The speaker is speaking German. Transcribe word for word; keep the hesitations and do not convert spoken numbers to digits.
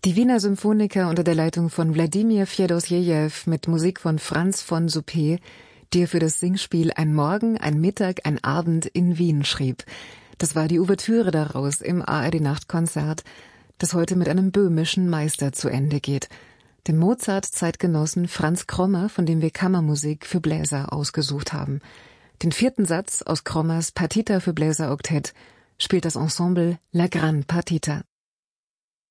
Die Wiener Symphoniker unter der Leitung von Wladimir Fedosejew mit Musik von Franz von Suppé, der für das Singspiel Ein Morgen, ein Mittag, ein Abend in Wien schrieb. Das war die Ouvertüre daraus im A R D-Nachtkonzert, das heute mit einem böhmischen Meister zu Ende geht, dem Mozart-Zeitgenossen Franz Krommer, von dem wir Kammermusik für Bläser ausgesucht haben. Den vierten Satz aus Krommers Partita für Bläseroktett spielt das Ensemble La Gran Partita.